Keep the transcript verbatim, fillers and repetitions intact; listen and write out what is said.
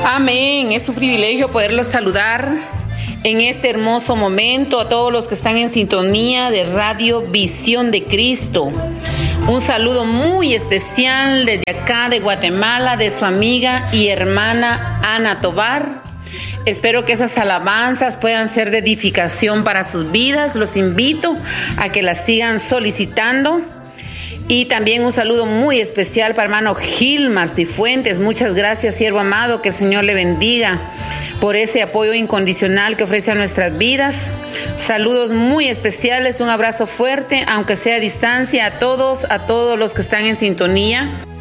Amén. Es un privilegio poderlos saludar en este hermoso momento a todos los que están en sintonía de Radio Visión de Cristo. Un saludo muy especial desde acá de Guatemala de su amiga y hermana Ana Tobar. Espero que esas alabanzas puedan ser de edificación para sus vidas. Los invito a que las sigan solicitando. Y también un saludo muy especial para hermano Gilmar Cifuentes. Muchas gracias, siervo amado, que el Señor le bendiga por ese apoyo incondicional que ofrece a nuestras vidas. Saludos muy especiales, un abrazo fuerte, aunque sea a distancia, a todos, a todos los que están en sintonía.